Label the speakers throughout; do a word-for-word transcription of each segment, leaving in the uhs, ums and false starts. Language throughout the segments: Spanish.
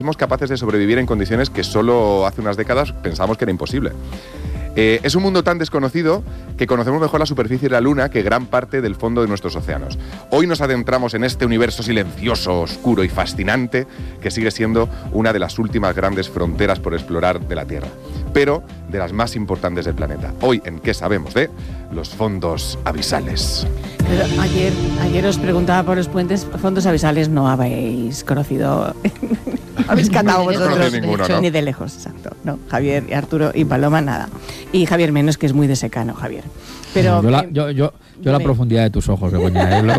Speaker 1: Somos capaces de sobrevivir en condiciones que solo hace unas décadas pensábamos que era imposible. Eh, es un mundo tan desconocido que conocemos mejor la superficie de la Luna que gran parte del fondo de nuestros océanos. Hoy nos adentramos en este universo silencioso, oscuro y fascinante que sigue siendo una de las últimas grandes fronteras por explorar de la Tierra, pero de las más importantes del planeta. Hoy, ¿en qué sabemos de los fondos abisales?
Speaker 2: Pero ayer, ayer os preguntaba por los puentes, fondos abisales no habéis conocido. Habéis catado vosotros.
Speaker 1: No ninguno, ¿no?
Speaker 2: Ni de lejos, exacto. No, Javier y Arturo y Paloma, nada. Y Javier menos, que es muy de secano, Javier. Pero
Speaker 3: yo la,
Speaker 2: eh,
Speaker 3: yo, yo, yo la profundidad de tus ojos, Begoña. ¿eh?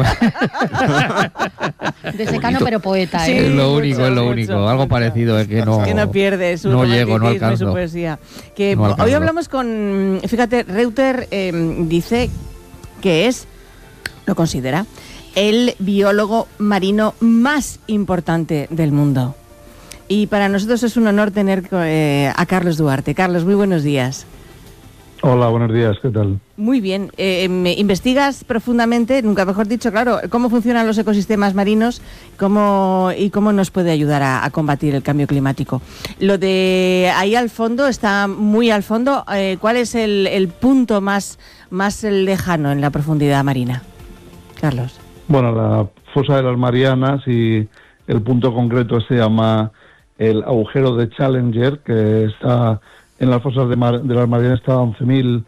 Speaker 4: De secano pero poeta, ¿eh?
Speaker 2: Sí,
Speaker 3: es lo único,
Speaker 2: mucho,
Speaker 3: es lo
Speaker 2: mucho,
Speaker 3: único.
Speaker 2: mucho.
Speaker 3: Algo parecido es que no.
Speaker 2: que no pierde su
Speaker 3: no llego, no
Speaker 2: romanticismo y su
Speaker 3: alcanzo.
Speaker 2: poesía. Que
Speaker 3: No alcanzo.
Speaker 2: hoy hablamos con, fíjate, Reuter eh, dice que es, lo considera, el biólogo marino más importante del mundo. Y para nosotros es un honor tener eh, a Carlos Duarte. Carlos, muy buenos días.
Speaker 5: Hola, buenos días, ¿qué tal?
Speaker 2: Muy bien. Eh, me investigas profundamente, nunca mejor dicho, claro, cómo funcionan los ecosistemas marinos cómo, y cómo nos puede ayudar a, a combatir el cambio climático. Lo de ahí al fondo, está muy al fondo. Eh, ¿Cuál es el, el punto más, más lejano en la profundidad marina? Carlos.
Speaker 5: Bueno, la fosa de las Marianas, y el punto concreto se llama el agujero de Challenger, que está en las fosas de, Mar- de las Marianas, está a once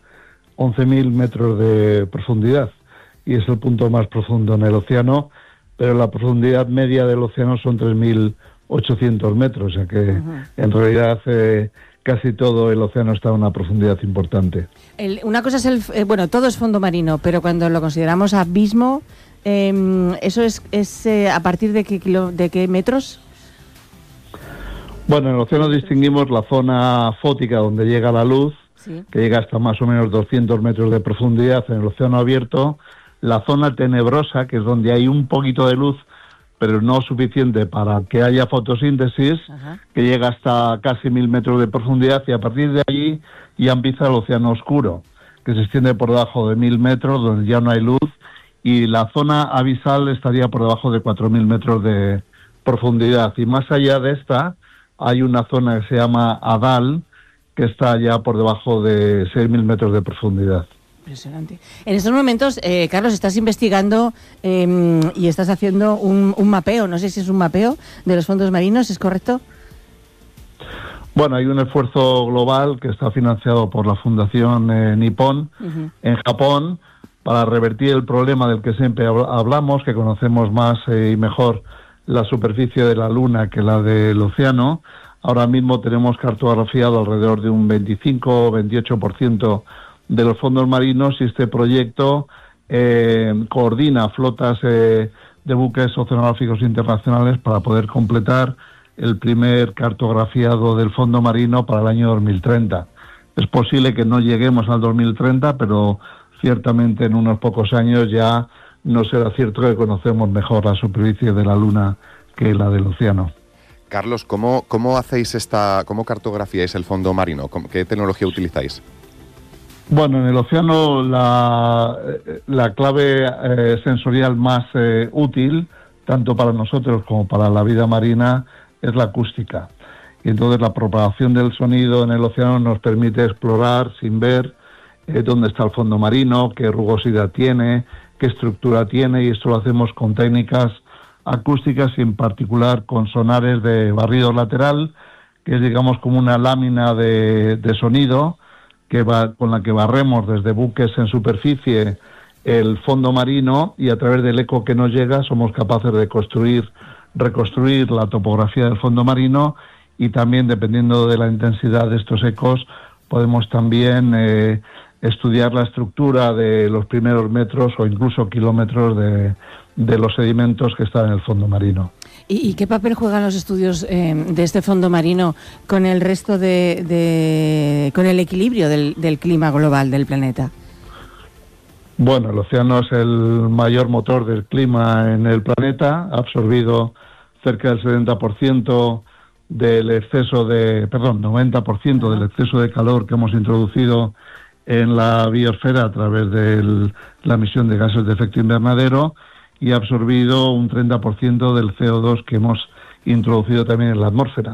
Speaker 5: mil metros de profundidad, y es el punto más profundo en el océano, pero la profundidad media del océano son tres mil ochocientos metros, o sea que uh-huh. en realidad eh, casi todo el océano está a una profundidad importante.
Speaker 2: El, una cosa es el, eh, bueno, todo es fondo marino, pero cuando lo consideramos abismo, eh, ¿eso es, es eh, a partir de qué, kilo, de qué metros?
Speaker 5: Bueno, en el océano distinguimos la zona fótica, donde llega la luz, sí. que llega hasta más o menos doscientos metros de profundidad en el océano abierto, la zona tenebrosa, que es donde hay un poquito de luz, pero no suficiente para que haya fotosíntesis, Ajá. que llega hasta casi mil metros de profundidad, y a partir de allí ya empieza el océano oscuro, que se extiende por debajo de mil metros, donde ya no hay luz, y la zona abisal estaría por debajo de cuatro mil metros de profundidad. Y más allá de esta, hay una zona que se llama Adal, que está ya por debajo de seis mil metros de profundidad.
Speaker 2: Impresionante. En estos momentos, eh, Carlos, estás investigando eh, y estás haciendo un, un mapeo, no sé si es un mapeo de los fondos marinos, ¿es correcto?
Speaker 5: Bueno, hay un esfuerzo global que está financiado por la Fundación eh, Nippon uh-huh. en Japón, para revertir el problema del que siempre hablamos, que conocemos más eh, y mejor la superficie de la Luna que la del océano. Ahora mismo tenemos cartografiado alrededor de un veinticinco o veintiocho por ciento de los fondos marinos, y este proyecto eh, coordina flotas eh, de buques oceanográficos internacionales para poder completar el primer cartografiado del fondo marino para el año dos mil treinta. Es posible que no lleguemos al dos mil treinta, pero ciertamente en unos pocos años ya no será cierto que conocemos mejor la superficie de la Luna que la del océano.
Speaker 1: Carlos, ¿cómo, cómo hacéis esta, cómo cartografiáis el fondo marino? ¿Qué tecnología utilizáis?
Speaker 5: Bueno, en el océano la, la clave eh, sensorial más eh, útil, tanto para nosotros como para la vida marina, es la acústica. Y entonces la propagación del sonido en el océano nos permite explorar sin ver eh, dónde está el fondo marino, qué rugosidad tiene, qué estructura tiene, y esto lo hacemos con técnicas acústicas, y en particular con sonares de barrido lateral, que es, digamos, como una lámina de, de sonido que va, con la que barremos desde buques en superficie el fondo marino, y a través del eco que nos llega somos capaces de construir, reconstruir la topografía del fondo marino, y también, dependiendo de la intensidad de estos ecos, podemos también eh, estudiar la estructura de los primeros metros o incluso kilómetros de, de los sedimentos que están en el fondo marino.
Speaker 2: ¿Y, y qué papel juegan los estudios eh, de este fondo marino con el resto de, de con el equilibrio del, del clima global del planeta?
Speaker 5: Bueno, el océano es el mayor motor del clima en el planeta, ha absorbido cerca del setenta por ciento del exceso de, perdón, noventa por ciento del exceso de calor que hemos introducido en la biosfera a través de la emisión de gases de efecto invernadero, y ha absorbido un treinta por ciento del C O dos que hemos introducido también en la atmósfera.